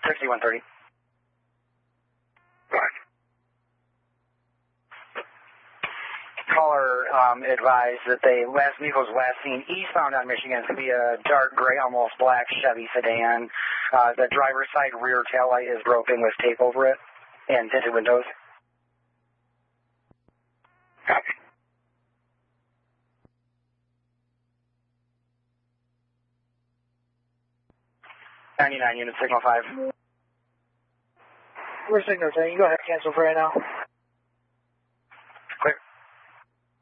6130. Caller advised that the last vehicle was last seen eastbound on Michigan. It's going to be a dark gray, almost black Chevy sedan. The driver's side rear taillight is broken with tape over it and tinted windows. Copy. Unit signal 5. We're signal 10. You go ahead and cancel for right now.